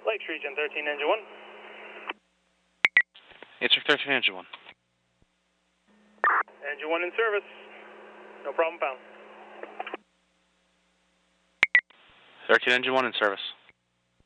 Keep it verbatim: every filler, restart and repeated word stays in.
Lakes Region thirteen, Engine one. Answer thirteen, Engine one. Engine one in service. No problem found. thirteen, Engine one in service.